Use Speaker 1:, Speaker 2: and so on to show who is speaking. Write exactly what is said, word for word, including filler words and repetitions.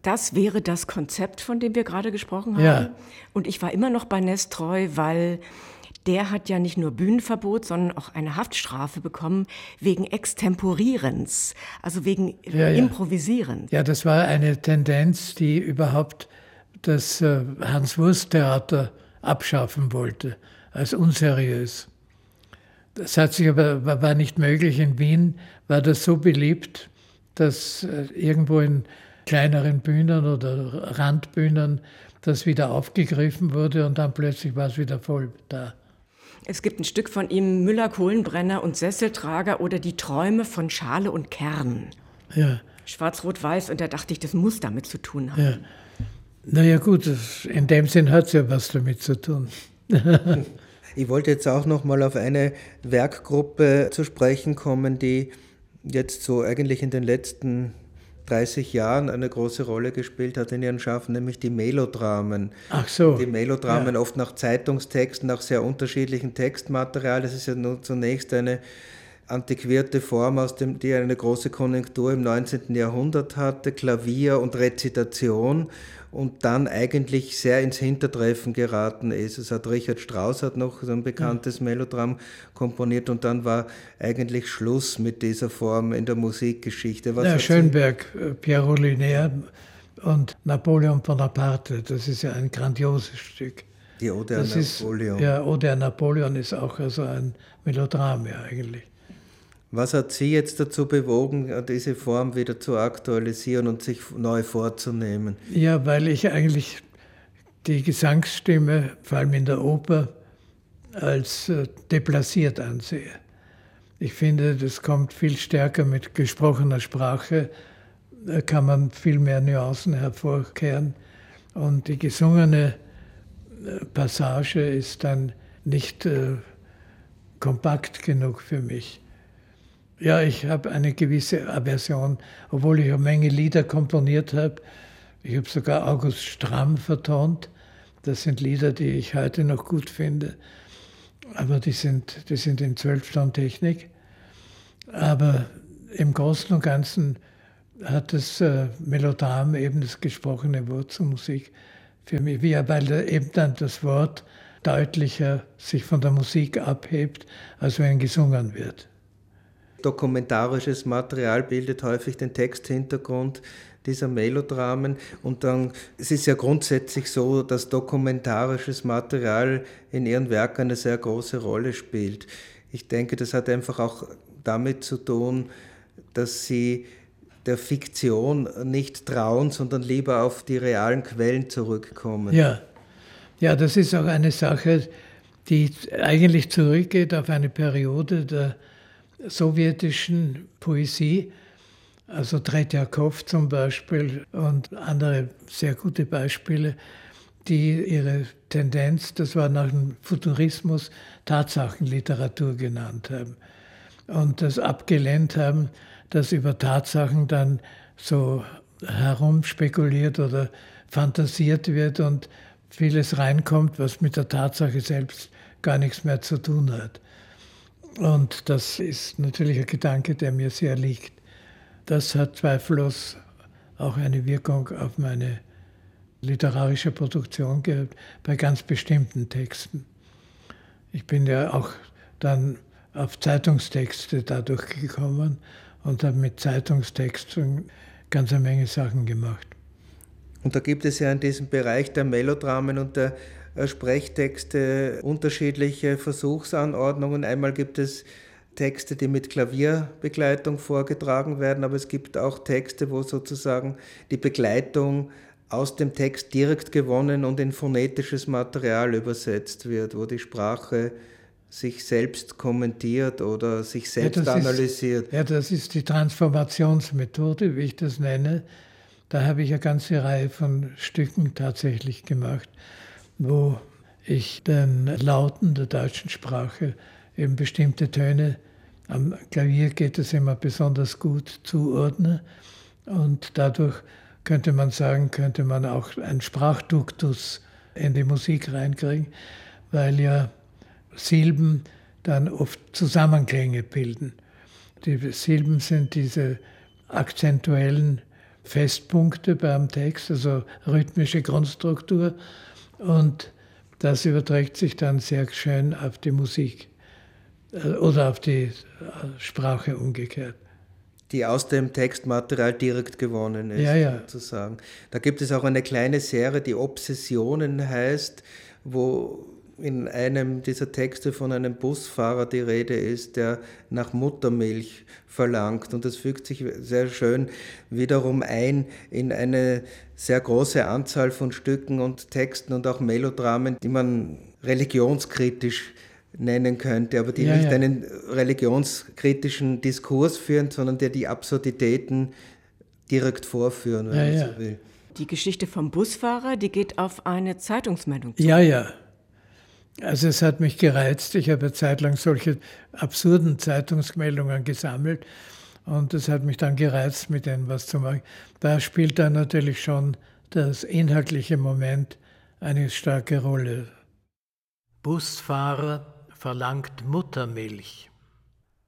Speaker 1: Das wäre das Konzept, von dem wir gerade gesprochen haben.
Speaker 2: Ja.
Speaker 1: Und ich war immer noch bei Ness treu, weil der hat ja nicht nur Bühnenverbot, sondern auch eine Haftstrafe bekommen wegen Extemporierens, also wegen
Speaker 2: ja, ja.
Speaker 1: Improvisierens.
Speaker 2: Ja, das war eine Tendenz, die überhaupt das äh, Hans-Wurst-Theater abschaffen wollte, als unseriös. Das hat sich aber, war nicht möglich. In Wien war das so beliebt, dass äh, irgendwo in kleineren Bühnen oder Randbühnen das wieder aufgegriffen wurde und dann plötzlich war es wieder voll da.
Speaker 1: Es gibt ein Stück von ihm, Müller, Kohlenbrenner und Sesseltrager oder die Träume von Schale und Kern.
Speaker 2: Ja.
Speaker 1: Schwarz-Rot-Weiß, und da dachte ich, das muss damit zu tun haben.
Speaker 2: Ja. Naja gut, in dem Sinn hat es ja was damit zu tun.
Speaker 3: Ich wollte jetzt auch noch mal auf eine Werkgruppe zu sprechen kommen, die jetzt so eigentlich in den letzten dreißig Jahren eine große Rolle gespielt hat in ihren Schaffen, nämlich die Melodramen.
Speaker 2: Ach so.
Speaker 3: Die Melodramen
Speaker 2: ja.
Speaker 3: oft nach Zeitungstexten, nach sehr unterschiedlichen Textmaterial. Das ist ja nur zunächst eine antiquierte Form, aus dem, die eine große Konjunktur im neunzehnten Jahrhundert hatte, Klavier und Rezitation, und dann eigentlich sehr ins Hintertreffen geraten ist. Es hat Richard Strauss hat noch so ein bekanntes ja. Melodram komponiert und dann war eigentlich Schluss mit dieser Form in der Musikgeschichte. Was
Speaker 2: ja, Schönberg, Pierrot Lunaire und Napoleon Bonaparte, das ist ja ein grandioses Stück.
Speaker 3: Die Ode an Napoleon.
Speaker 2: Ist, ja, Ode an Napoleon ist auch also ein Melodram ja eigentlich.
Speaker 3: Was hat Sie jetzt dazu bewogen, diese Form wieder zu aktualisieren und sich neu vorzunehmen?
Speaker 2: Ja, weil ich eigentlich die Gesangsstimme, vor allem in der Oper, als äh, deplaciert ansehe. Ich finde, das kommt viel stärker mit gesprochener Sprache, da kann man viel mehr Nuancen hervorkehren. Und die gesungene äh, Passage ist dann nicht äh, kompakt genug für mich. Ja, ich habe eine gewisse Aversion, obwohl ich eine Menge Lieder komponiert habe. Ich habe sogar August Stramm vertont. Das sind Lieder, die ich heute noch gut finde. Aber die sind, die sind in Zwölftontechnik. Aber im Großen und Ganzen hat das äh, Melodram, eben das gesprochene Wort zur Musik, für mich, wie, weil da eben dann das Wort deutlicher sich von der Musik abhebt, als wenn gesungen wird.
Speaker 3: Dokumentarisches Material bildet häufig den Texthintergrund dieser Melodramen und dann, es ist ja grundsätzlich so, dass dokumentarisches Material in ihren Werken eine sehr große Rolle spielt. Ich denke, das hat einfach auch damit zu tun, dass sie der Fiktion nicht trauen, sondern lieber auf die realen Quellen zurückkommen.
Speaker 2: Ja, ja, das ist auch eine Sache, die eigentlich zurückgeht auf eine Periode der sowjetischen Poesie, also Tretjakow zum Beispiel und andere sehr gute Beispiele, die ihre Tendenz, das war nach dem Futurismus, Tatsachenliteratur genannt haben und das abgelehnt haben, dass über Tatsachen dann so herumspekuliert oder fantasiert wird und vieles reinkommt, was mit der Tatsache selbst gar nichts mehr zu tun hat. Und das ist natürlich ein Gedanke, der mir sehr liegt. Das hat zweifellos auch eine Wirkung auf meine literarische Produktion gehabt, bei ganz bestimmten Texten. Ich bin ja auch dann auf Zeitungstexte dadurch gekommen und habe mit Zeitungstexten ganz eine Menge Sachen gemacht.
Speaker 3: Und da gibt es ja in diesem Bereich der Melodramen und der Sprechtexte unterschiedliche Versuchsanordnungen. Einmal gibt es Texte, die mit Klavierbegleitung vorgetragen werden, aber es gibt auch Texte, wo sozusagen die Begleitung aus dem Text direkt gewonnen und in phonetisches Material übersetzt wird, wo die Sprache sich selbst kommentiert oder sich selbst
Speaker 2: ja,
Speaker 3: analysiert.
Speaker 2: Ist, ja, das ist die Transformationsmethode, wie ich das nenne. Da habe ich eine ganze Reihe von Stücken tatsächlich gemacht, wo ich den Lauten der deutschen Sprache eben bestimmte Töne, am Klavier geht es immer besonders gut, zuordne. Und dadurch könnte man sagen, könnte man auch einen Sprachduktus in die Musik reinkriegen, weil ja Silben dann oft Zusammenklänge bilden. Die Silben sind diese akzentuellen Festpunkte beim Text, also rhythmische Grundstruktur, und das überträgt sich dann sehr schön auf die Musik oder auf die Sprache umgekehrt.
Speaker 3: Die aus dem Textmaterial direkt gewonnen ist,
Speaker 2: ja, ja.
Speaker 3: sozusagen. Da gibt es auch eine kleine Serie, die Obsessionen heißt, wo in einem dieser Texte von einem Busfahrer die Rede ist, der nach Muttermilch verlangt. Und das fügt sich sehr schön wiederum ein in eine sehr große Anzahl von Stücken und Texten und auch Melodramen, die man religionskritisch nennen könnte, aber die
Speaker 2: ja,
Speaker 3: nicht
Speaker 2: ja.
Speaker 3: einen religionskritischen Diskurs führen, sondern der die Absurditäten direkt vorführen, wenn
Speaker 2: ja,
Speaker 3: man
Speaker 2: ja.
Speaker 3: so will.
Speaker 1: Die Geschichte vom Busfahrer, die geht auf eine Zeitungsmeldung zu.
Speaker 2: Ja, ja. Also es hat mich gereizt. Ich habe eine Zeit lang solche absurden Zeitungsmeldungen gesammelt und es hat mich dann gereizt, mit denen was zu machen. Da spielt dann natürlich schon das inhaltliche Moment eine starke Rolle.
Speaker 4: Busfahrer verlangt Muttermilch.